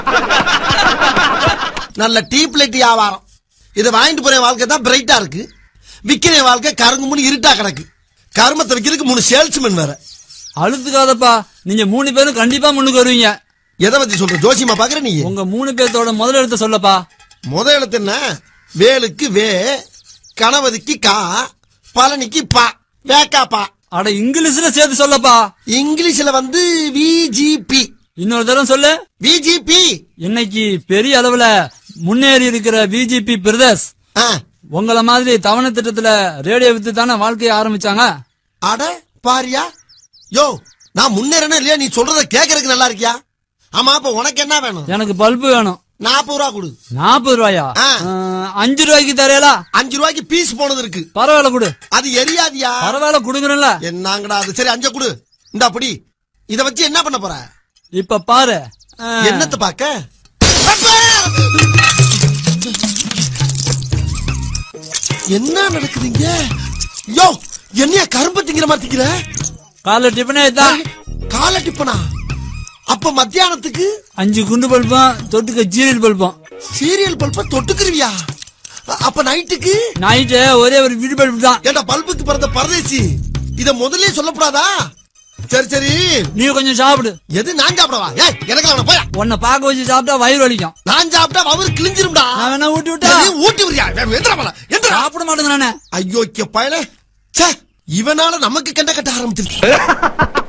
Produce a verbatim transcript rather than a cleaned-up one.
நல்ல deep light வியாபாரம். இதை வாங்கிட்டு போற வாழ்க்கை தான் பிரைட்டா இருக்கு, விக்கிற வாழ்க்கை கருங்குமுன்னு இருட்டா கிடக்கு. கருமத்தை விக்கிறதுக்கு மூணு சேல்ஸ்மேன் வேற. அழுத்துக்காதப்பா, நீங்க மூணு பேரும் கண்டிப்பா முன்னுக்கு வருவீங்க. எதை பத்தி சொல்ற ஜோசியமா பாக்குற நீ? உங்க மூணு பேர்த்தோட முதல் எழுத்த சொல்லப்பா. முதல் எழுத்து என்ன? வேலுக்கு வே, கணவதிக்கு கா, பழனிக்கு பா, வேக்கா பா. அட இங்கிலீஷ்ல சேர்த்து சொல்லப்பா. இங்கிலீஷ்ல வந்து விஜிபி. இன்னொரு தடவை சொல்லு. விஜிபி. இன்னைக்கு பெரிய அளவுல முன்னேறி இருக்கிற விஜிபி பிரதர்ஸ் உங்களை மாதிரி தவணை திட்டத்துல ரேடியோ வித்து தானே வாழ்க்கையை ஆரம்பிச்சாங்க. அட பாரியா யோ, நான் முன்னேறனே இல்லையா? நீ சொல்றத கேக்குறதுக்கு நல்லா இருக்கியா? ஆமா, அப்ப உனக்கு என்ன வேணும்? எனக்கு பல்பு வேணும். நாற்பது ரூபா கொடு. நாற்பது ரூபாயா? அஞ்சு ரூபாய்க்கு தரையலா? அஞ்சு ரூபாய்க்கு பீஸ் போனது இருக்கு. பரவாயில்ல கொடு. அது எரியாதியா? பரவாயில்ல கொடுங்கறல. என்னங்கடா அது? சரி அஞ்ச கொடு. இந்த அப்படி இத வச்சு என்ன பண்ண போற? இப்ப பாரு. என்னத்த பாக்க? என்ன நடக்குதுங்க? யோ, என்னையா கரும்பு திங்கிற மாதிரி திங்கிற? காலை டிஃபனே தான். காலை டிஃபனா? அப்ப மத்தியானத்துக்கு அஞ்சு குண்டு பல்பம், தொட்டுக்க சீரியல் பல்பம். சீரியல் பல்ப தொட்டுக்குருவியா? அப்ப நைட்டுக்கு? நைட்டு ஒரே ஒரு வீடு பல்பு தான். ஏண்டா பல்புக்கு பிறந்த பரதேசி, இத முதல்ல சொல்லக்கூடாதா? சரி சரி, நீ கொஞ்சம் சாப்பிடு. எது? நான் சாப்பிடவா? ஏய், எனக்கு அவன போயா. உன்னை பாக்க வச்சு சாப்பிட்டா வயிறு வலிக்கும். நான் சாப்பிட்டா வயிறு கிழிஞ்சிரும்டா. நான் வேணா ஊட்டி விட்டா? ஊட்டி விடுறியா? எந்திரா போல, எந்திரா. சாப்பிட மாட்டேங்கிறானே. ஐயோ பயலே, ச்சே, இவனால நமக்கு கண்ட கட்ட ஆரம்பிச்சிருச்சு.